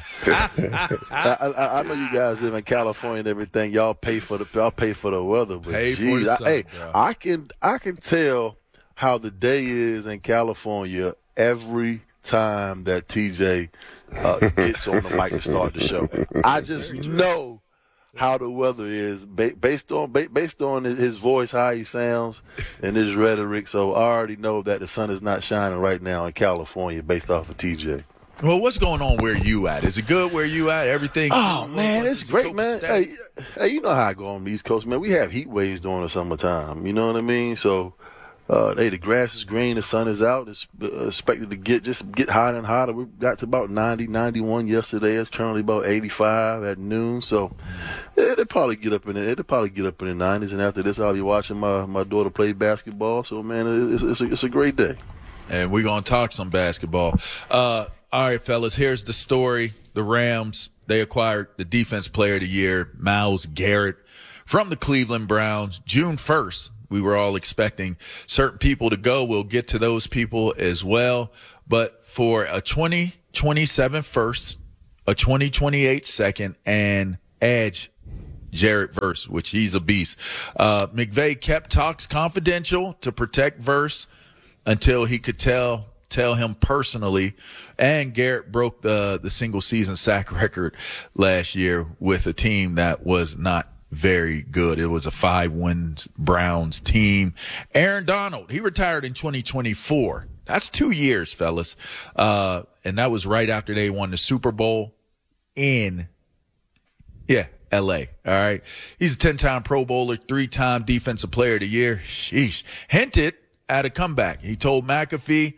I know you guys live in California and everything. Y'all pay for the weather, but geez, I can tell how the day is in California every time that TJ gets on the mic to start the show. I just know how the weather is based on his voice, how he sounds, and his rhetoric. So I already know that the sun is not shining right now in California based off of TJ. Well, what's going on where you at? Is it good where you at? Everything? Oh, man, it's great, man. Hey, you know how I go on the East Coast, man. We have heat waves during the summertime. You know what I mean? So The grass is green, the sun is out. It's expected to get hotter and hotter. We got to about 90, 91 yesterday. It's currently about 85 at noon. So it'll probably get up in the 90s. And after this, I'll be watching my daughter play basketball. So man, it's a great day. And we're gonna talk some basketball. All right, fellas. Here's the story. The Rams, they acquired the Defense Player of the Year, Myles Garrett, from the Cleveland Browns, June 1st. We were all expecting certain people to go. We'll get to those people as well. But for a 2027 first, a 2028 second, and edge Jared Verse, which he's a beast. McVay kept talks confidential to protect Verse until he could tell him personally. And Garrett broke the single season sack record last year with a team that was not very good. It was a 5-win Browns team. Aaron Donald, he retired in 2024. That's 2 years, fellas. And that was right after they won the Super Bowl in, L.A. All right. He's a 10-time Pro Bowler, 3-time Defensive Player of the Year. Sheesh. Hinted at a comeback. He told McAfee,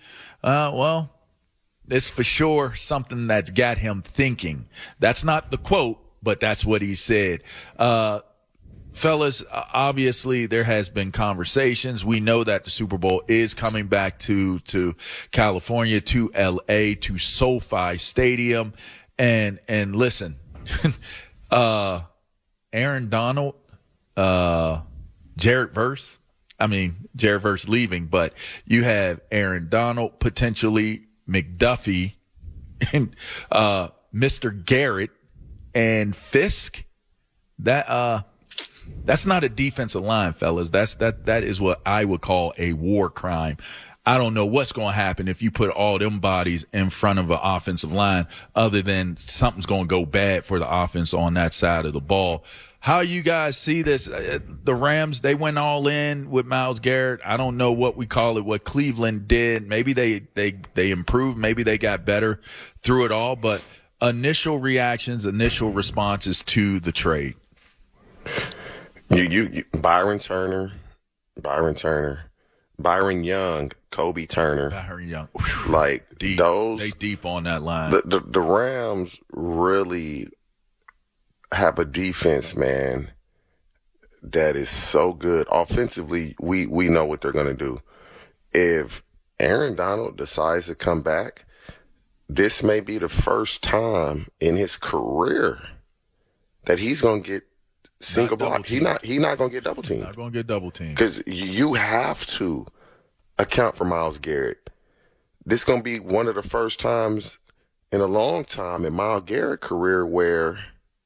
it's for sure something that's got him thinking. That's not the quote, but that's what he said. Fellas, obviously there has been conversations. We know that the Super Bowl is coming back to California, to LA, to SoFi Stadium. And listen, Aaron Donald, Jared Verse leaving, but you have Aaron Donald, potentially McDuffie, and Mr. Garrett, and Fisk. That's not a defensive line, fellas. That is what I would call a war crime. I don't know what's going to happen if you put all them bodies in front of an offensive line, other than something's going to go bad for the offense on that side of the ball. How you guys see this? The Rams, they went all in with Myles Garrett. I don't know what we call it, what Cleveland did. Maybe they improved. Maybe they got better through it all. But initial reactions, initial responses to the trade. Byron Young, Kobe Turner. Byron Young. Like deep. Those. They deep on that line. The Rams really have a defense, man, that is so good. Offensively, we know what they're going to do. If Aaron Donald decides to come back, this may be the first time in his career that he's going to get single block. He's not going to get double teamed. Not going to get double teamed. Because you have to account for Myles Garrett. This is going to be one of the first times in a long time in Myles Garrett's career where,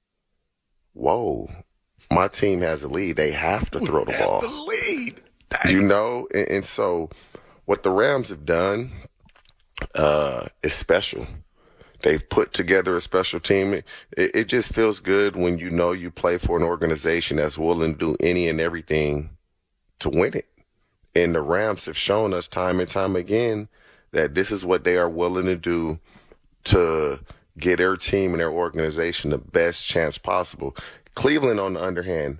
whoa, my team has a lead. They have to throw the ball. The lead. You know, and so what the Rams have done is special. They've put together a special team. It just feels good when you know you play for an organization that's willing to do any and everything to win it. And the Rams have shown us time and time again that this is what they are willing to do to get their team and their organization the best chance possible. Cleveland, on the other hand,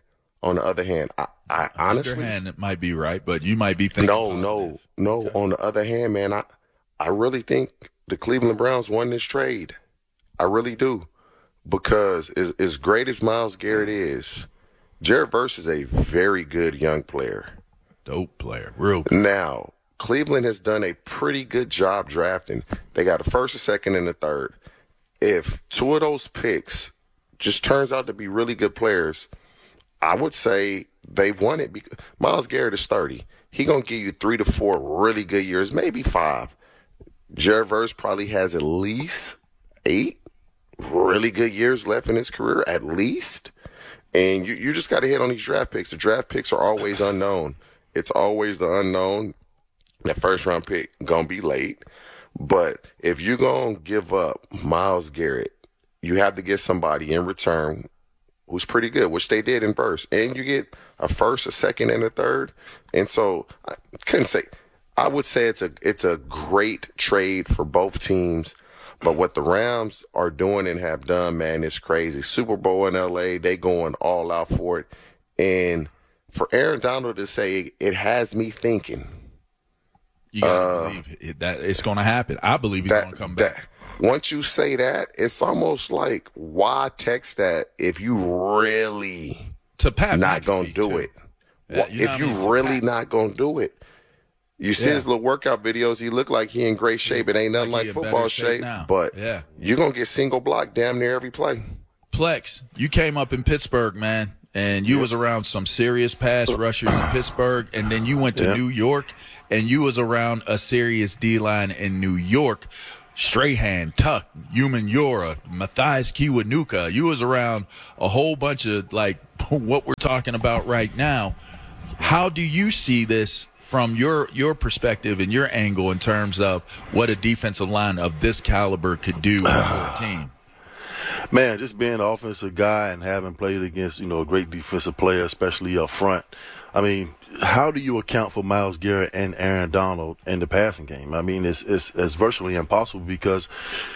I honestly, underhand, it might be right, but you might be thinking. No. Okay. On the other hand, man, I really think the Cleveland Browns won this trade. I really do. Because as great as Myles Garrett is, Jared Verse is a very good young player. Dope player. Real good. Now, Cleveland has done a pretty good job drafting. They got a first, a second, and a third. If two of those picks just turns out to be really good players, I would say they've won it. Because Myles Garrett is 30. He's going to give you 3 to 4 really good years, maybe 5. Jared Verse probably has at least 8 really good years left in his career, at least. And you just got to hit on these draft picks. The draft picks are always unknown. It's always the unknown. That first-round pick going to be late. But if you're going to give up Myles Garrett, you have to get somebody in return who's pretty good, which they did in Verse. And you get a first, a second, and a third. And so I would say it's a great trade for both teams. But what the Rams are doing and have done, man, is crazy. Super Bowl in L.A., they going all out for it. And for Aaron Donald to say, it has me thinking, You got to believe that it's going to happen. I believe he's going to come back. Once you say that, it's almost like, why text that if you really not going to do it? If you really not going to do it. You see his little workout videos, he look like he in great shape. It ain't nothing like football shape, but you're going to get single block damn near every play. Plex, you came up in Pittsburgh, man, and you was around some serious pass rushers in Pittsburgh, and then you went to New York, and you was around a serious D-line in New York. Strahan, Tuck, Human Yora, Matthias Kiwanuka. You was around a whole bunch of, like, what we're talking about right now. How do you see this from your perspective and your angle in terms of what a defensive line of this caliber could do for a team? Man, just being an offensive guy and having played against, a great defensive player, especially up front. I mean, how do you account for Myles Garrett and Aaron Donald in the passing game? I mean, it's virtually impossible because,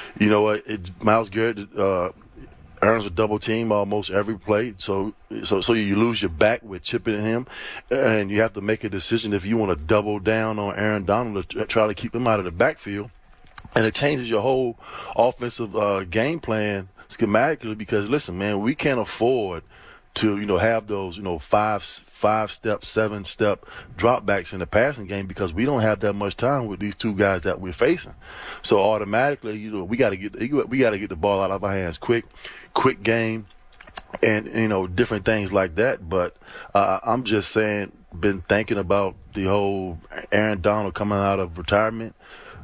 Myles Garrett earns a double team almost every play. So you lose your back with chipping him, and you have to make a decision if you want to double down on Aaron Donald to try to keep him out of the backfield. And it changes your whole offensive game plan schematically because, listen, man, we can't afford to, have those, 5-step, 7-step dropbacks in the passing game because we don't have that much time with these two guys that we're facing. So automatically, we got to get the ball out of our hands quick game, and different things like that. But I'm just saying, been thinking about the whole Aaron Donald coming out of retirement.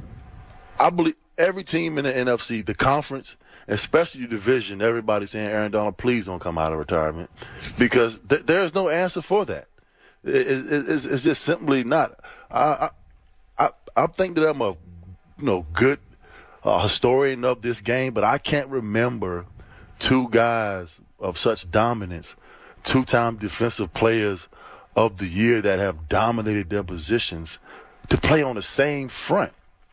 I believe every team in the NFC, the conference, especially the division, everybody's saying, Aaron Donald, please don't come out of retirement, because there is no answer for that. It's just simply not. I think that I'm a good historian of this game, but I can't remember two guys of such dominance, two-time defensive players of the year that have dominated their positions to play on the same front.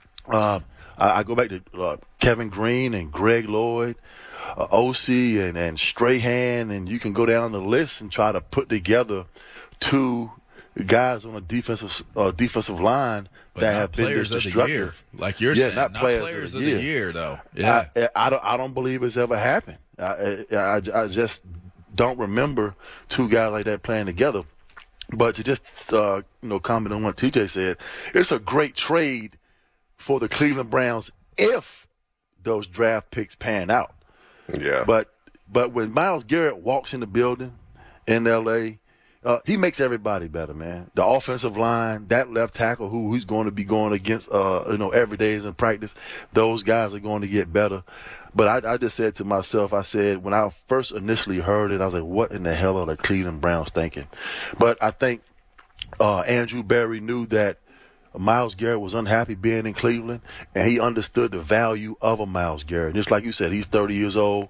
I go back to Kevin Green and Greg Lloyd, OC and Strahan, and you can go down the list and try to put together two guys on a defensive line that have been this destructive. Like you're saying, not players of the year, though. Yeah, I don't believe it's ever happened. I just don't remember two guys like that playing together. But to just comment on what TJ said, it's a great trade for the Cleveland Browns if those draft picks pan out. Yeah. But when Myles Garrett walks in the building in L.A., he makes everybody better, man. The offensive line, that left tackle who he's going to be going against, every day in practice, those guys are going to get better. But I just said to myself, when I first initially heard it, I was like, what in the hell are the Cleveland Browns thinking? But I think Andrew Berry knew that Myles Garrett was unhappy being in Cleveland, and he understood the value of a Myles Garrett. Just like you said, he's 30 years old.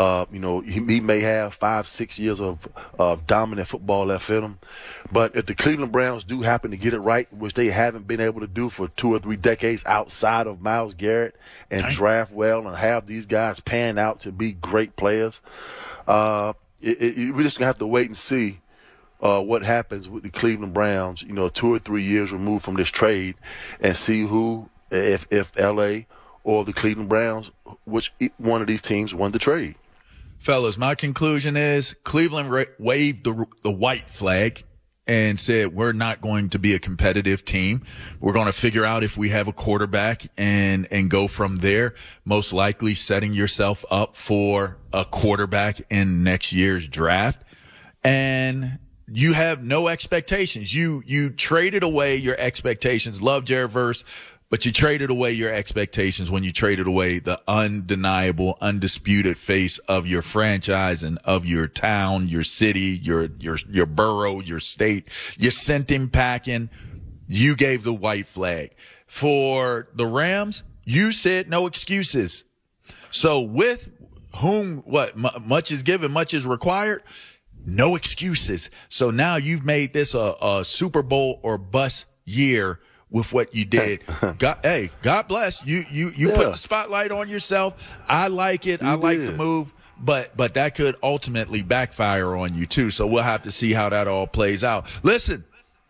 He may have 5-6 years of dominant football left in him. But if the Cleveland Browns do happen to get it right, which they haven't been able to do for 2 or 3 decades outside of Myles Garrett, and draft well and have these guys pan out to be great players, we're just going to have to wait and see what happens with the Cleveland Browns, 2 or 3 years removed from this trade, and see who, if L.A. or the Cleveland Browns, which one of these teams won the trade. Fellas, my conclusion is Cleveland waved the white flag and said, we're not going to be a competitive team. We're going to figure out if we have a quarterback and go from there, most likely setting yourself up for a quarterback in next year's draft. And you have no expectations. You traded away your expectations. Love Jared Verse, but you traded away your expectations when you traded away the undeniable, undisputed face of your franchise and of your town, your city, your borough, your state. You sent him packing. You gave the white flag. For the Rams, you said no excuses. So with whom, much is given, much is required. No excuses. So now you've made this a Super Bowl or bust year with what you did. God bless you. You put the spotlight on yourself. I like it. I like the move, but that could ultimately backfire on you too. So we'll have to see how that all plays out. Listen,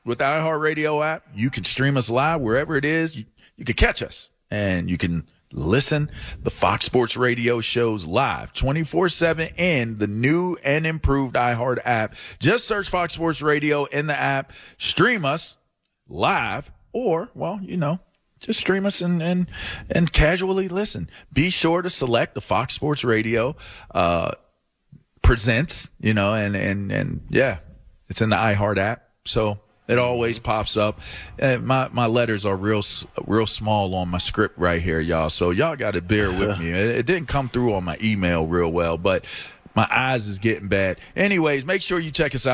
with the iHeartRadio app, you can stream us live wherever it is. You can catch us, and you can listen the Fox Sports Radio shows live 24/7 in the new and improved iHeart app. Just search Fox Sports Radio in the app, stream us live, or, well, just stream us and casually listen. Be sure to select the Fox Sports Radio presents, and yeah, it's in the iHeart app. So it always pops up. My letters are real small on my script right here, y'all. So y'all got to bear with me. It didn't come through on my email real well, but my eyes is getting bad. Anyways, make sure you check us out.